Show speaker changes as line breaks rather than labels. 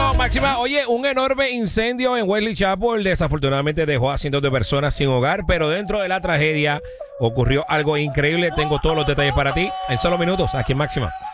Vamos, Máxima. Oye, un enorme incendio en Wesley Chapel desafortunadamente dejó a cientos de personas sin hogar, pero dentro de la tragedia ocurrió algo increíble. Tengo todos los detalles para ti en solo minutos aquí en Máxima.